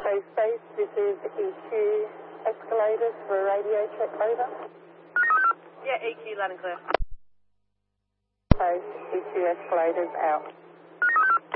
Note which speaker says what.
Speaker 1: Echo Space, this is EQ Escalators for a radio check, over.
Speaker 2: Yeah, EQ, loud and clear.
Speaker 1: Space, EQ Escalators out.